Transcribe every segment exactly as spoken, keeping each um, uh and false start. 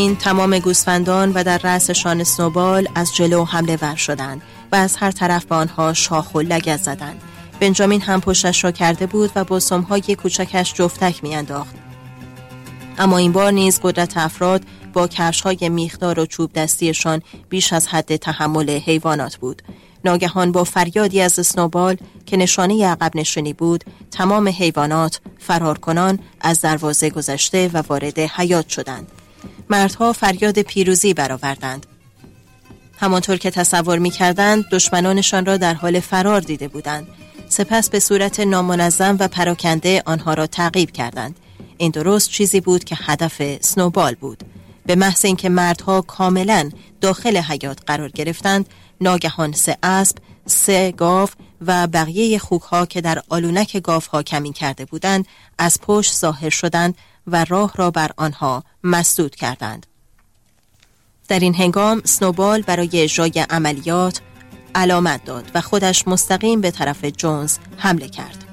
این تمام گوسفندان و در رأسشان اسنوبال از جلو حمله ور شدند و از هر طرف به آنها شاخ و لگد زدند. بنجامین هم پشتش را کرده بود و با سمهای کوچکش جفتک میانداخت. اما این بار نیز قدرت افراد با کفش‌های میخدار و چوب دستیشان بیش از حد تحمل حیوانات بود. ناگهان با فریادی از اسنوبال که نشانه عقب نشینی بود، تمام حیوانات فرار کنان از دروازه گذشته و وارد حیاط شدند. مردها فریاد پیروزی برآوردند. همانطور که تصور می‌کردند دشمنانشان را در حال فرار دیده بودند. سپس به صورت نامنظم و پراکنده آنها را تعقیب کردند. این درست چیزی بود که هدف اسنوبال بود. به محض اینکه مردها کاملا داخل حیاط قرار گرفتند، ناگهان سه اسب، سه گاو و بقیه خوکها که در آلونک گاوها کمین کرده بودند از پشت ظاهر شدند و راه را بر آنها مسدود کردند. در این هنگام اسنوبال برای اجرای عملیات علامت داد و خودش مستقیم به طرف جونز حمله کرد.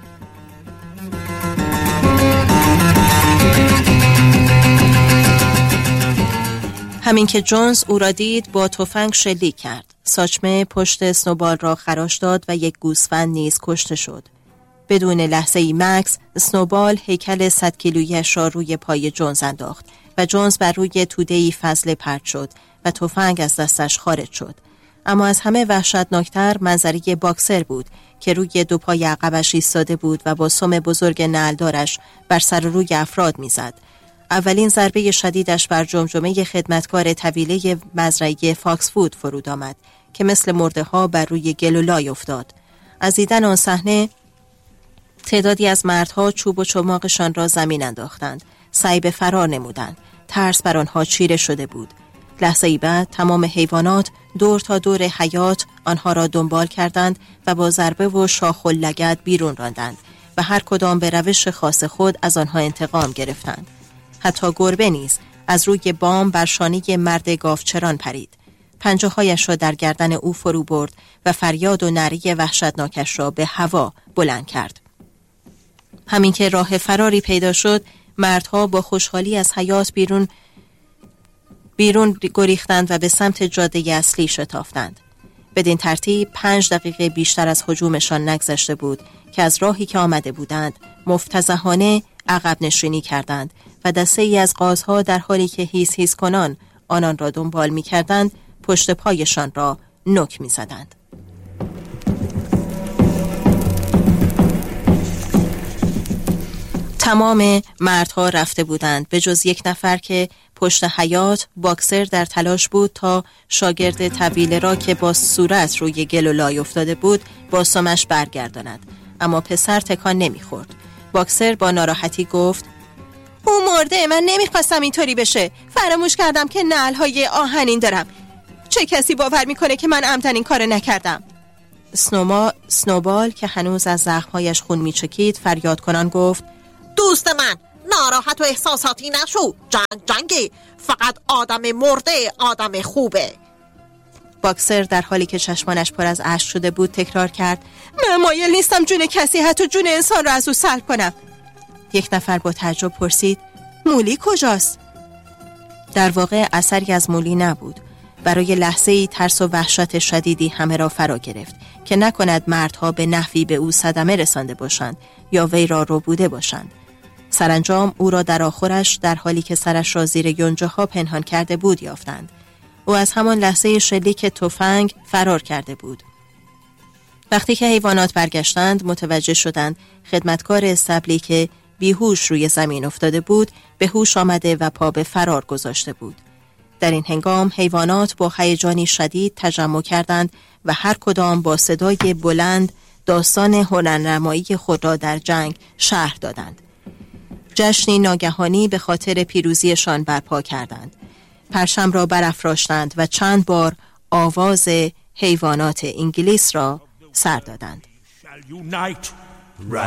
همین که جونز او را دید با تفنگ شلیک کرد. ساچمه پشت اسنوبال را خراش داد و یک گوسفند نیز کشته شد. بدون لحظه ای مکس اسنوبال هیکل صد کیلویش را روی پای جونز انداخت و جونز بر روی توده‌ای فضله پرت شد و تفنگ از دستش خارج شد. اما از همه وحشتناکتر منظره باکسر بود که روی دو پای عقبش ایستاده بود و با سم بزرگ نعلدارش بر سر و روی افراد میزد. اولین ضربه شدیدش بر جمجمه خدمتکار طویله مزرعه فاکس فود فرود آمد که مثل مرده ها بر روی گل و لای افتاد. از دیدن آن صحنه تعدادی از مردها چوب و چماقشان را زمین انداختند. سعی به فرار نمودند. ترس بر آنها چیره شده بود. لحظه ای بعد تمام حیوانات دور تا دور حیاط آنها را دنبال کردند و با ضربه و شاخ و لگد بیرون راندند و هر کدام به روش خاص خود از آنها انتقام گرفتند. حتی گربه نیز از روی بام بر شانه مرد گاوچران پرید. پنجه‌هایش را در گردن او فرو برد و فریاد و نعره وحشتناکش را به هوا بلند کرد. همین که راه فراری پیدا شد، مردها با خوشحالی از حیاط بیرون بیرون گریختند و به سمت جاده اصلی شتافتند. بدین ترتیب پنج دقیقه بیشتر از هجومشان نگذشته بود که از راهی که آمده بودند مفتضحانه عقب نشینی کردند و دسته ای از غازها در حالی که هیس هیس کنان آنان را دنبال می کردند پشت پایشان را نوک می زدند. تمام مردها رفته بودند به جز یک نفر که پشت حیاط باکسر در تلاش بود تا شاگرد طویله را که با صورت روی گل و لای افتاده بود با سمش برگرداند، اما پسر تکان نمیخورد. باکسر با ناراحتی گفت: او مرده، من نمیخواستم اینطوری بشه. فراموش کردم که نعل‌های آهنین دارم. چه کسی باور میکنه که من عمدن این کارو نکردم؟ سنوما سنوبال که هنوز از زخمهایش خون میچکید فریاد کنان گفت: دوست من، ناراحت و احساساتی نشو. جنگ جنگی، فقط آدم مرده آدم خوبه. باکسر در حالی که چشمانش پر از اشک شده بود تکرار کرد: من مایل نیستم جون کسی حتی جون انسان را از او سلب کنم. یک نفر با تعجب پرسید: مولی کجاست؟ در واقع اثری از مولی نبود. برای لحظه‌ای ترس و وحشت شدیدی همه را فرا گرفت که نکند مردها به نحوی به او صدمه رسانده باشند یا وی را ربوده باشند. سرانجام او را در آخرش در حالی که سرش را زیر یونجه ها پنهان کرده بود یافتند. او از همان لحظه شلیک تفنگ فرار کرده بود. وقتی که حیوانات برگشتند متوجه شدند خدمتکار استبلی که بیهوش روی زمین افتاده بود به هوش آمده و پا به فرار گذاشته بود. در این هنگام حیوانات با هیجانی شدید تجمع کردند و هر کدام با صدای بلند داستان هنرنمایی خود را در جنگ شرح دادند. جشنی ناگهانی به خاطر پیروزیشان برپا کردند. پرچم را برافراشتند و چند بار آواز حیوانات انگلیس را سر دادند.